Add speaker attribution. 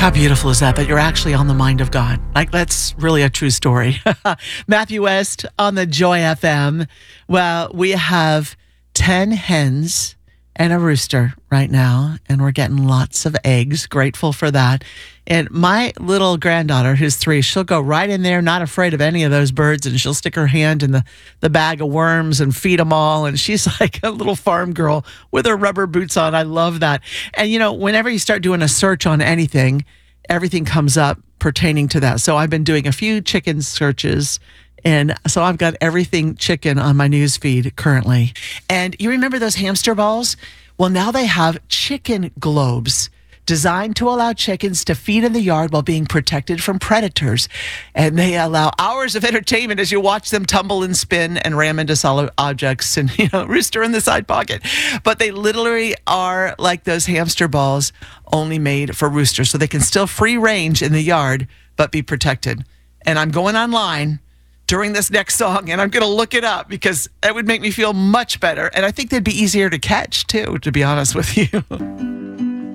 Speaker 1: How beautiful is that you're actually on the mind of God? Like, that's really a true story. Matthew West on the Joy FM. Well, we have 10 hens and a rooster right now, and we're getting lots of eggs. Grateful for that. And my little granddaughter, who's 3, she'll go right in there, not afraid of any of those birds, and she'll stick her hand in the bag of worms and feed them all. And she's like a little farm girl with her rubber boots on. I love that. And, you know, whenever you start doing a search on anything, everything comes up pertaining to that. So I've been doing a few chicken searches, and so I've got everything chicken on my news feed currently. And you remember those hamster balls? Well, now they have chicken globes designed to allow chickens to feed in the yard while being protected from predators. And they allow hours of entertainment as you watch them tumble and spin and ram into solid objects and, you know, rooster in the side pocket. But they literally are like those hamster balls, only made for roosters. So they can still free range in the yard, but be protected. And I'm going online during this next song, and I'm going to look it up because that would make me feel much better. And I think they'd be easier to catch, too, to be honest with you.